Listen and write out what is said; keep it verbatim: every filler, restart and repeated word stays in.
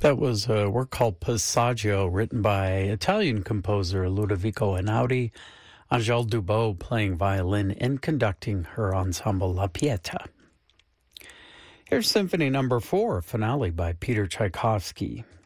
That was a work called Passaggio, written by Italian composer Ludovico Einaudi, Angèle Dubot playing violin and conducting her ensemble La Pietà. Here's Symphony Number Four, Finale by Peter Tchaikovsky.